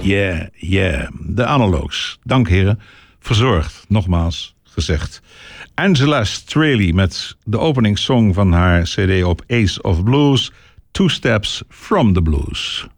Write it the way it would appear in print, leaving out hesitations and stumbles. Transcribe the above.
Yeah, yeah. De Analogues. Dank heren. Verzorgd, nogmaals gezegd. Angela Straley met de openingssong van haar cd op Ace of Blues. Two Steps from the Blues.